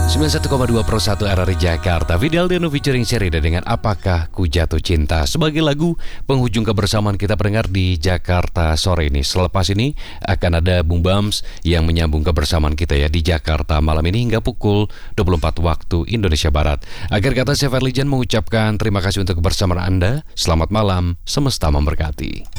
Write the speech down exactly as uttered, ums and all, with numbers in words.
sembilan puluh satu koma dua Pro satu R R I Jakarta. Vidal Deno featuring Sherida dengan Apakah Ku Jatuh Cinta sebagai lagu penghujung kebersamaan kita pendengar di Jakarta sore ini. Selepas ini akan ada Boom Bams yang menyambung kebersamaan kita ya di Jakarta malam ini hingga pukul dua puluh empat waktu Indonesia Barat. Akhir kata, saya Fadlijan mengucapkan terima kasih untuk kebersamaan Anda. Selamat malam, semesta memberkati.